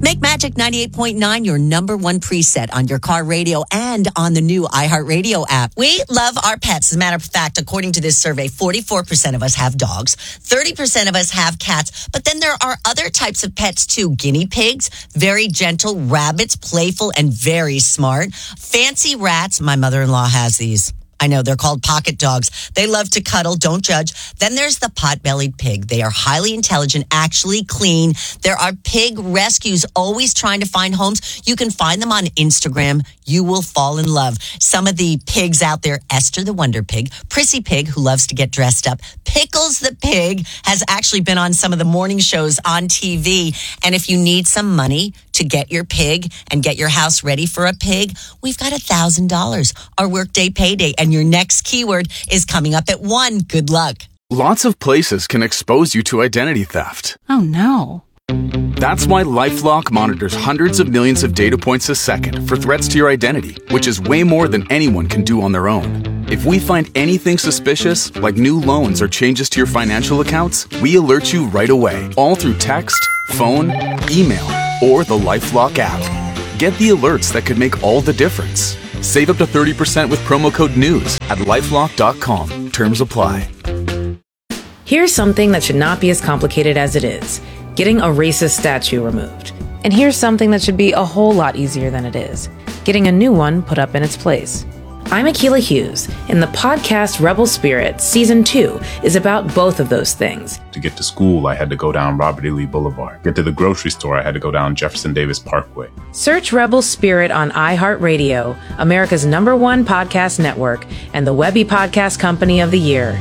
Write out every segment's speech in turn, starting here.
Make Magic 98.9 your number one preset on your car radio and on the new iHeartRadio app. We love our pets. As a matter of fact, according to this survey, 44% of us have dogs, 30% of us have cats, but then there are other types of pets too. Guinea pigs, very gentle, rabbits, playful and very smart, fancy rats. My mother-in-law has these. I know, they're called pocket dogs. They love to cuddle, don't judge. Then there's the pot-bellied pig. They are highly intelligent, actually clean. There are pig rescues always trying to find homes. You can find them on Instagram. You will fall in love. Some of the pigs out there, Esther the Wonder Pig, Prissy Pig, who loves to get dressed up, Pickles the Pig has actually been on some of the morning shows on TV. And if you need some money to get your pig and get your house ready for a pig, we've got $1,000, our workday payday. And your next keyword is coming up at 1. Good luck. Lots of places can expose you to identity theft. Oh, no. That's why LifeLock monitors hundreds of millions of data points a second for threats to your identity, which is way more than anyone can do on their own. If we find anything suspicious, like new loans or changes to your financial accounts, we alert you right away, all through text, phone, email, or the LifeLock app. Get the alerts that could make all the difference. Save up to 30% with promo code NEWS at LifeLock.com. Terms apply. Here's something that should not be as complicated as it is. Getting a racist statue removed. And here's something that should be a whole lot easier than it is. Getting a new one put up in its place. I'm Akilah Hughes, and the podcast Rebel Spirit Season 2 is about both of those things. To get to school, I had to go down Robert E. Lee Boulevard. Get to the grocery store, I had to go down Jefferson Davis Parkway. Search Rebel Spirit on iHeartRadio, America's #1 podcast network, and the Webby Podcast Company of the Year.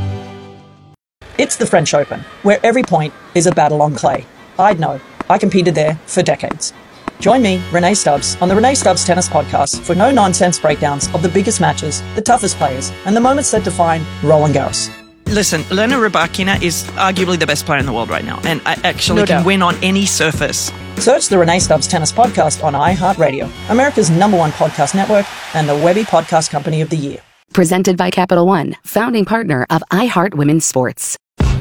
It's the French Open, where every point is a battle on clay. I'd know. I competed there for decades. Join me, Renee Stubbs, on the Renee Stubbs Tennis Podcast for no-nonsense breakdowns of the biggest matches, the toughest players, and the moments that define Roland Garros. Listen, Elena Rybakina is arguably the best player in the world right now, and I actually can win on any surface. Search the Renee Stubbs Tennis Podcast on iHeartRadio, America's #1 podcast network, and the Webby Podcast Company of the Year. Presented by Capital One, founding partner of iHeart Women's Sports.